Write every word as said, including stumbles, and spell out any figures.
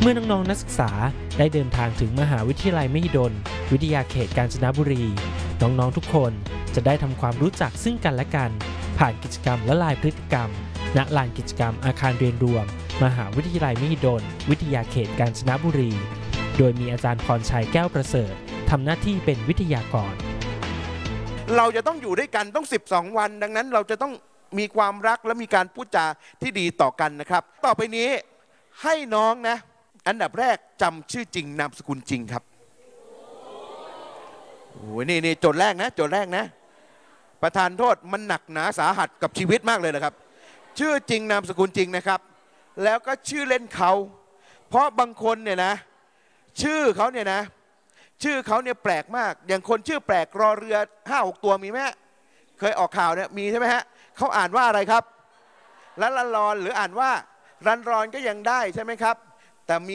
มื่อน้องๆนักศึกษาได้เดินทางถึงมหาวิทยาลัยมหิดลวิทยาเขตกาญจนบุรีน้องๆทุกคนจะได้ทำความรู้จักซึ่งกันและกันผ่านกิจกรรมและลายพฤติกรรมณลานกิจกรรมอาคารเรียนรวมมหาวิทยาลัยมหิดลวิทยาเขตกาญจนบุรีโดยมีอาจารย์พรชัยแก้วประเสริฐทำหน้าที่เป็นวิทยากรเราจะต้องอยู่ด้วยกันต้องสิบสองวันดังนั้นเราจะต้องมีความรักและมีการพูดจาที่ดีต่อกันนะครับต่อไปนี้ให้น้องนะอันดับแรกจำชื่อจริงนามสกุลจริงครับโอ้ยนี่นี่โจทย์แรกนะโจทย์แรกนะประธานโทษมันหนักหนาสาหัสกับชีวิตมากเลยนะครับชื่อจริงนามสกุลจริงนะครับแล้วก็ชื่อเล่นเขาเพราะบางคนเนี่ยนะชื่อเขาเนี่ยนะชื่อเขาเนี่ยแปลกมากอย่างคนชื่อแปลกรอเรือห้าหกตัวมีไหมเคยออกข่าวเนี่ยมีใช่ไหมฮะเขาอ่านว่าอะไรครับละละลอนหรืออ่านว่ารันรอนก็ยังได้ใช่ไหมครับแต่มี